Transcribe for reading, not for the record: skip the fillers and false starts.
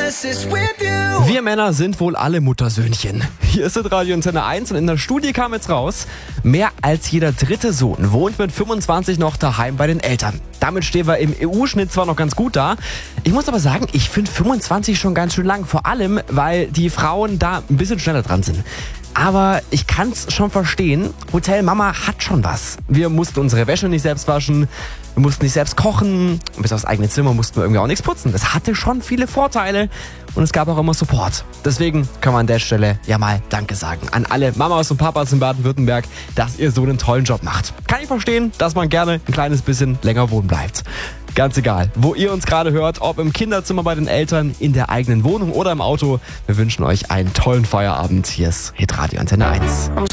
Wir Männer sind wohl alle Muttersöhnchen. Hier ist das Radio Antenne 1 und in der Studie kam jetzt raus, mehr als jeder dritte Sohn wohnt mit 25 noch daheim bei den Eltern. Damit stehen wir im EU-Schnitt zwar noch ganz gut da. Ich muss aber sagen, ich finde 25 schon ganz schön lang. Vor allem, weil die Frauen da ein bisschen schneller dran sind. Aber ich kann's schon verstehen, Hotel Mama hat schon was. Wir mussten unsere Wäsche nicht selbst waschen, wir mussten nicht selbst kochen, und bis aufs eigene Zimmer mussten wir irgendwie auch nichts putzen. Das hatte schon viele Vorteile und es gab auch immer Support. Deswegen können wir an der Stelle ja mal Danke sagen an alle Mamas und Papas in Baden-Württemberg, dass ihr so einen tollen Job macht. Kann ich verstehen, dass man gerne ein kleines bisschen länger wohnen bleibt. Ganz egal, wo ihr uns gerade hört, ob im Kinderzimmer bei den Eltern, in der eigenen Wohnung oder im Auto. Wir wünschen euch einen tollen Feierabend. Hier ist Hitradio Antenne 1.